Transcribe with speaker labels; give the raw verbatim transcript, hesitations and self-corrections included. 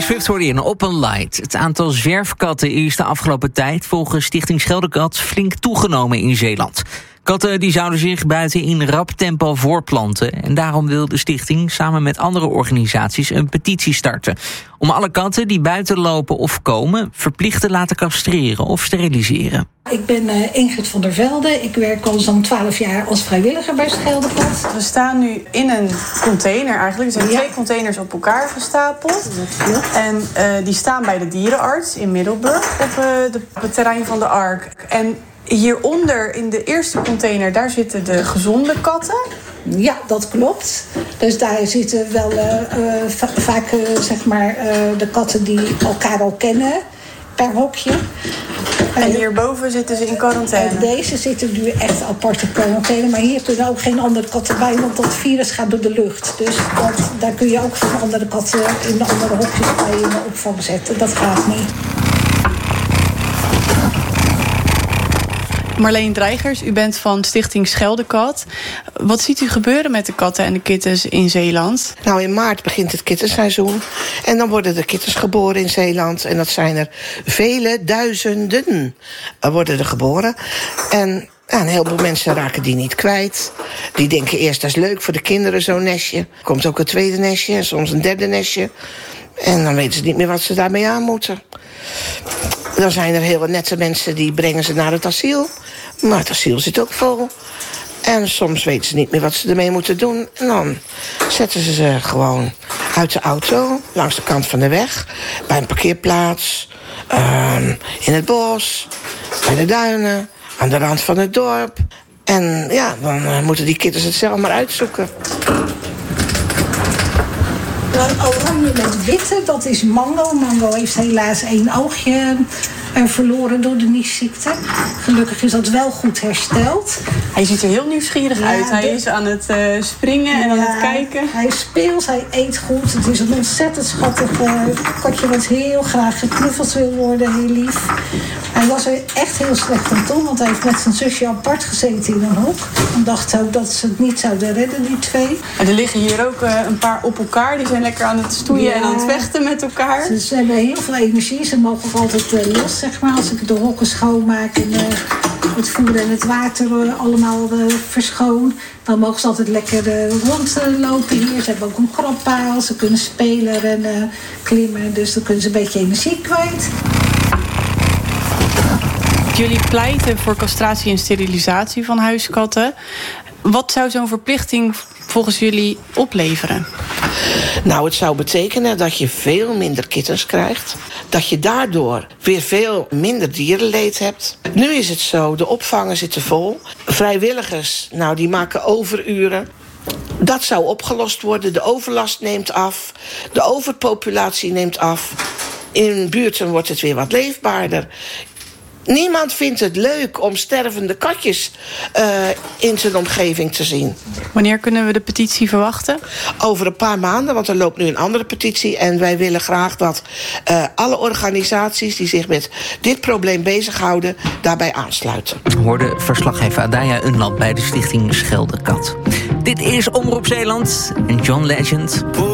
Speaker 1: Swift hoorde je in Open Light. Het aantal zwerfkatten is de afgelopen tijd volgens Stichting Scheldekat flink toegenomen in Zeeland. Katten die zouden zich buiten in rap tempo voortplanten. En daarom wil de stichting samen met andere organisaties een petitie starten. Om alle katten die buiten lopen of komen verplicht te laten castreren of steriliseren.
Speaker 2: Ik ben uh, Ingrid van der Velde. Ik werk al zo'n twaalf jaar als vrijwilliger bij Scheldekat.
Speaker 3: We staan nu in een container eigenlijk. Er zijn ja. twee containers op elkaar gestapeld. En uh, die staan bij de dierenarts in Middelburg op, uh, de, op het terrein van de Ark. En hieronder in de eerste container, daar zitten de gezonde katten.
Speaker 2: Ja, dat klopt. Dus daar zitten wel uh, uh, va- vaak uh, zeg maar, uh, de katten die elkaar al kennen per hokje.
Speaker 3: En hierboven zitten ze in quarantaine.
Speaker 2: En deze zitten nu echt apart in quarantaine. Maar hier kunnen ook geen andere katten bij, want dat virus gaat door de lucht. Dus dat, daar kun je ook geen andere katten in de andere hokjes bij in de opvang zetten. Dat gaat niet.
Speaker 3: Marleen Dreigers, u bent van Stichting Scheldekat. Wat ziet u gebeuren met de katten en de kittens in Zeeland?
Speaker 4: Nou, in maart begint het kittenseizoen. En dan worden de kittens geboren in Zeeland. En dat zijn er vele duizenden worden er geboren. En ja, een heleboel mensen raken die niet kwijt. Die denken eerst, dat is leuk voor de kinderen, zo'n nestje. Komt ook een tweede nestje en soms een derde nestje. En dan weten ze niet meer wat ze daarmee aan moeten. Dan zijn er heel nette mensen die brengen ze naar het asiel. Maar het asiel zit ook vol. En soms weten ze niet meer wat ze ermee moeten doen. En dan zetten ze ze gewoon uit de auto, langs de kant van de weg, bij een parkeerplaats, uh, in het bos, bij de duinen, aan de rand van het dorp. En ja, dan uh, moeten die kittens het zelf maar uitzoeken.
Speaker 2: Oranje met witte, dat is Mango. Mango heeft helaas één oogje uh, verloren door de niesziekte. Gelukkig is dat wel goed hersteld.
Speaker 3: Hij ziet er heel nieuwsgierig ja, uit. Hij de... is aan het uh, springen en ja, aan het kijken.
Speaker 2: Hij speelt, hij eet goed. Het is een ontzettend schattig uh, katje wat heel graag geknuffeld wil worden. Heel lief. Hij was er echt heel slecht aan toe, want hij heeft met zijn zusje apart gezeten in een hok. En dacht ook dat ze het niet zouden redden, die twee.
Speaker 3: En er liggen hier ook uh, een paar op elkaar. Die zijn lekker aan het stoeien ja, en aan het vechten met elkaar.
Speaker 2: Ze, ze hebben heel veel energie. Ze mogen altijd uh, los, zeg maar. Als ik de hokken schoonmaak en uh, het voer en het water uh, allemaal uh, verschoon, dan mogen ze altijd lekker uh, rondlopen hier. Ze hebben ook een kroppaal. Ze kunnen spelen en uh, klimmen. Dus dan kunnen ze een beetje energie kwijt.
Speaker 3: Jullie pleiten voor castratie en sterilisatie van huiskatten. Wat zou zo'n verplichting volgens jullie opleveren?
Speaker 4: Nou, het zou betekenen dat je veel minder kittens krijgt. Dat je daardoor weer veel minder dierenleed hebt. Nu is het zo, de opvangen zitten vol. Vrijwilligers, nou, die maken overuren. Dat zou opgelost worden. De overlast neemt af. De overpopulatie neemt af. In buurten wordt het weer wat leefbaarder. Niemand vindt het leuk om stervende katjes uh, in zijn omgeving te zien.
Speaker 3: Wanneer kunnen we de petitie verwachten?
Speaker 4: Over een paar maanden, want er loopt nu een andere petitie. En wij willen graag dat uh, alle organisaties die zich met dit probleem bezighouden daarbij aansluiten.
Speaker 1: Hoorde verslaggever Adaya Unland bij de Stichting Scheldekat. Dit is Omroep Zeeland en John Legend.